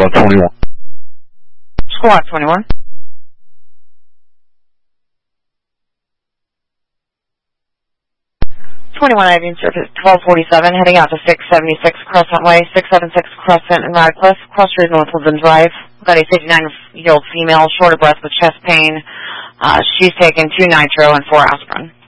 21. Squawk 21. IV service 1247, heading out to 676 Crescent Way, 676 Crescent in Radcliffe, cross street North Woodland Drive. We've got a 59-year-old female, short of breath with chest pain. She's taken 2 nitro and 4 aspirin.